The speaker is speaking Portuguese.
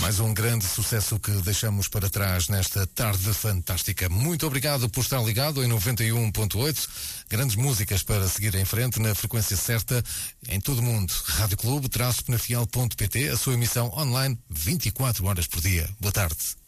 Mais um grande sucesso que deixamos para trás nesta tarde fantástica. Muito obrigado por estar ligado em 91.8. Grandes músicas para seguir em frente na frequência certa em todo o mundo. Rádio Clube, _penafiel.pt, a sua emissão online 24 horas por dia. Boa tarde.